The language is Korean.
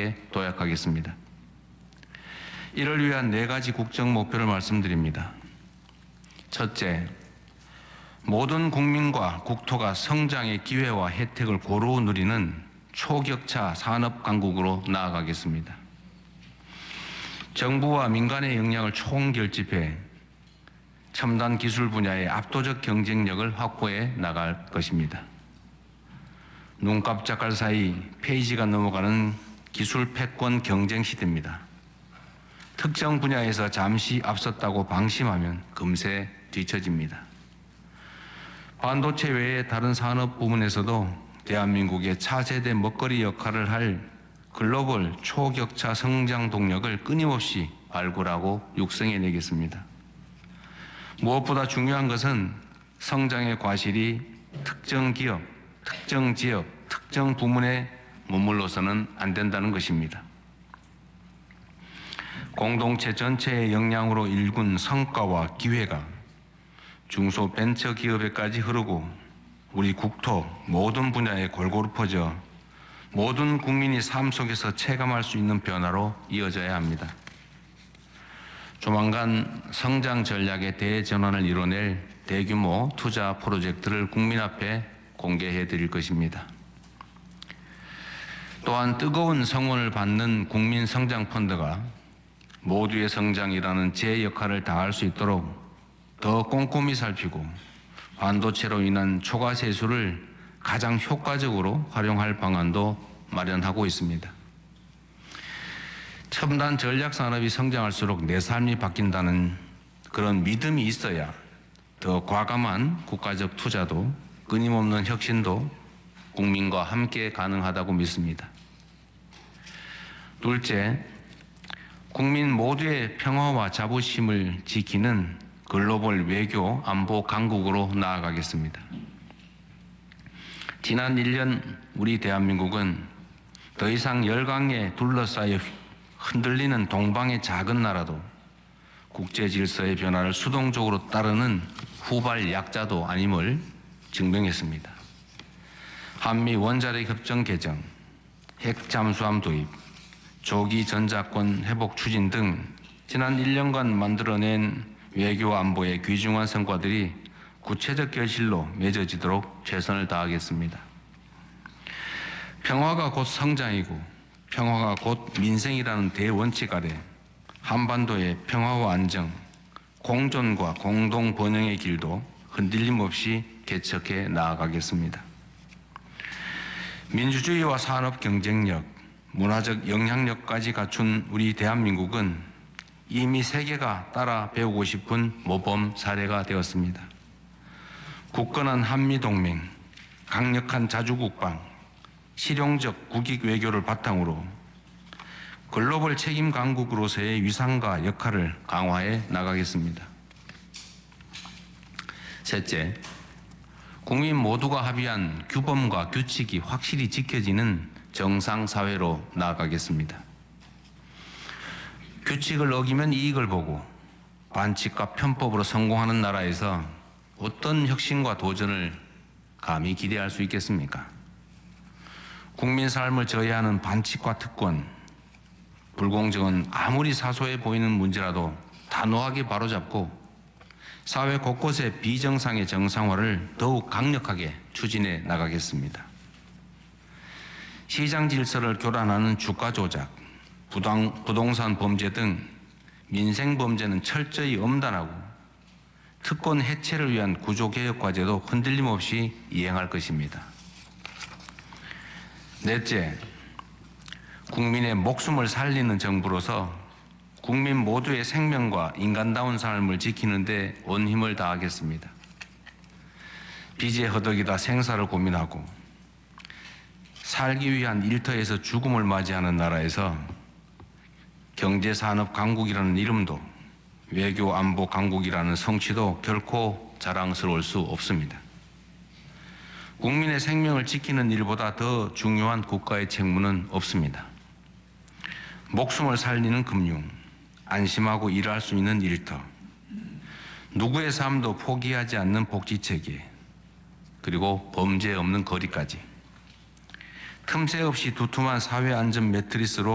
단호하게 도약하겠습니다. 이를 위한 4가지 국정 목표를 말씀드립니다. 첫째, 모든 국민과 국토가 성장의 기회와 혜택을 고루 누리는 초격차 산업 강국으로 나아가겠습니다. 정부와 민간의 역량을 총결집해 첨단 기술 분야의 압도적 경쟁력을 확보해 나갈 것입니다. 눈 깜짝할 사이 페이지가 넘어가는 기술 패권 경쟁 시대입니다. 특정 분야에서 잠시 앞섰다고 방심하면 금세 뒤처집니다. 반도체 외의 다른 산업 부문에서도 대한민국의 차세대 먹거리 역할을 할 글로벌 초격차 성장 동력을 끊임없이 발굴하고 육성해내겠습니다. 무엇보다 중요한 것은 성장의 과실이 특정 기업, 특정 지역, 특정 부문에 머물러서는 안 된다는 것입니다. 공동체 전체의 역량으로 일군 성과와 기회가 중소벤처기업에까지 흐르고 우리 국토 모든 분야에 골고루 퍼져 모든 국민이 삶 속에서 체감할 수 있는 변화로 이어져야 합니다. 조만간 성장 전략의 대전환을 이뤄낼 대규모 투자 프로젝트를 국민 앞에 공개해 드릴 것입니다. 또한 뜨거운 성원을 받는 국민성장펀드가 모두의 성장이라는 제 역할을 다할 수 있도록 더 꼼꼼히 살피고 반도체로 인한 초과 세수를 가장 효과적으로 활용할 방안도 마련하고 있습니다. 첨단 전략 산업이 성장할수록 내 삶이 바뀐다는 그런 믿음이 있어야 더 과감한 국가적 투자도 끊임없는 혁신도 국민과 함께 가능하다고 믿습니다. 둘째, 국민 모두의 평화와 자부심을 지키는 글로벌 외교 안보 강국으로 나아가겠습니다. 지난 1년 우리 대한민국은 더 이상 열강에 둘러싸여 흔들리는 동방의 작은 나라도 국제 질서의 변화를 수동적으로 따르는 후발 약자도 아님을 증명했습니다. 한미 원자력 협정 개정, 핵 잠수함 도입, 조기 전자권 회복 추진 등 지난 1년간 만들어낸 외교 안보의 귀중한 성과들이 구체적 결실로 맺어지도록 최선을 다하겠습니다. 평화가 곧 성장이고 평화가 곧 민생이라는 대원칙 아래 한반도의 평화와 안정, 공존과 공동 번영의 길도 흔들림 없이 개척해 나아가겠습니다. 민주주의와 산업 경쟁력, 문화적 영향력까지 갖춘 우리 대한민국은 이미 세계가 따라 배우고 싶은 모범 사례가 되었습니다. 굳건한 한미동맹, 강력한 자주국방, 실용적 국익 외교를 바탕으로 글로벌 책임 강국으로서의 위상과 역할을 강화해 나가겠습니다. 셋째, 국민 모두가 합의한 규범과 규칙이 확실히 지켜지는 정상사회로 나아가겠습니다. 규칙을 어기면 이익을 보고 반칙과 편법으로 성공하는 나라에서 어떤 혁신과 도전을 감히 기대할 수 있겠습니까? 국민 삶을 저해하는 반칙과 특권, 불공정은 아무리 사소해 보이는 문제라도 단호하게 바로잡고 사회 곳곳의 비정상의 정상화를 더욱 강력하게 추진해 나가겠습니다. 시장 질서를 교란하는 주가 조작, 부동산 범죄 등 민생 범죄는 철저히 엄단하고 특권 해체를 위한 구조개혁 과제도 흔들림 없이 이행할 것입니다. 넷째, 국민의 목숨을 살리는 정부로서 국민 모두의 생명과 인간다운 삶을 지키는 데 온 힘을 다하겠습니다. 빚에 허덕이다 생사를 고민하고 살기 위한 일터에서 죽음을 맞이하는 나라에서 경제산업 강국이라는 이름도 외교 안보 강국이라는 성취도 결코 자랑스러울 수 없습니다. 국민의 생명을 지키는 일보다 더 중요한 국가의 책무는 없습니다. 목숨을 살리는 금융, 안심하고 일할 수 있는 일터, 누구의 삶도 포기하지 않는 복지체계, 그리고 범죄 없는 거리까지 틈새 없이 두툼한 사회 안전 매트리스로